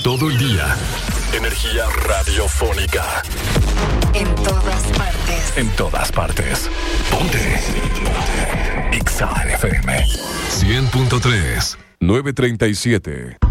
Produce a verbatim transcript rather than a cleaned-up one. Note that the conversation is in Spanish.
todo el día. Energía radiofónica. En todas partes. En todas partes. Ponte. Ponte. X A F M. cien punto tres. nueve treinta y siete.